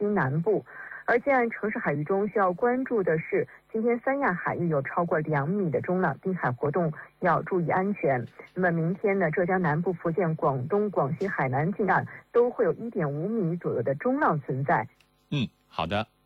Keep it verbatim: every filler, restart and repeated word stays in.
西南部。而在城市海域中需要关注的是，今天三亚海域有超过两米的中浪，滨海活动要注意安全。那么明天呢，浙江南部、福建、广东、广西、海南近岸都会有一点五米左右的中浪存在。 嗯，好的。